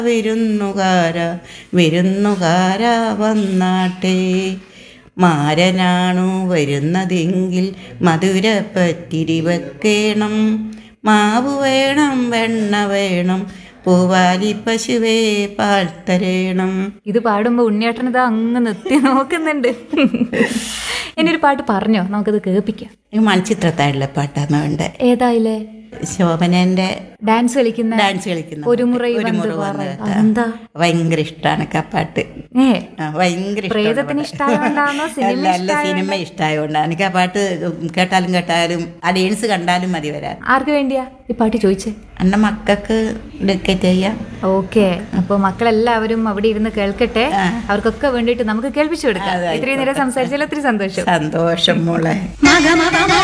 വിരുന്നുകാര വിരുന്നുകാര വന്നാട്ടെ, മാരനാണു വരുന്നതെങ്കിൽ മധുരപ്പത്തിരി വെക്കേണം, മാവ് വേണം വെണ്ണ വേണം, പൂവാലി പശുവേ പാൽ തരേണം. ഇത് പാടുമ്പോ ഉണ്ണിയേട്ടനിതാ അങ്ങ് നിർത്തി നോക്കുന്നുണ്ട്. ഇനി ഒരു പാട്ട് പറഞ്ഞോ, നമുക്കത് കേൾപ്പിക്കാം. മൺചിത്രത്താഴിലെ പാട്ടാണ് വേണ്ടേ. ഏതായില്ലേ? ശോഭനന്റെ ഡാൻസ് കളിക്കുന്ന ഒരു മുറ എന്താ ഭയങ്കര ഇഷ്ടമാണ് ആ പാട്ട്. ഭയങ്കര പ്രേതത്തിന് ഇഷ്ടമായോണ്ടാണോ അല്ല, സിനിമ ഇഷ്ടമായോണ്ടാണ്. എനിക്ക് ആ പാട്ട് കേട്ടാലും ആ ഡാൻസ് കണ്ടാലും മതി വരാൻ. ആർക്ക് വേണ്ടിയാ ഈ പാട്ട് ചോദിച്ചേ? എന്റെ മക്കൾക്ക് ഡെഡിക്കേറ്റ് ചെയ്യാം. ഓക്കെ, അപ്പൊ മക്കളെല്ലാവരും അവിടെ ഇരുന്ന് കേൾക്കട്ടെ. അവർക്കൊക്കെ വേണ്ടിയിട്ട് നമുക്ക് കേൾപ്പിച്ചു കൊടുക്കാം. ഇത്രയും നേരം സംസാരിച്ചാൽ ഒത്തിരി സന്തോഷം. മോളെ.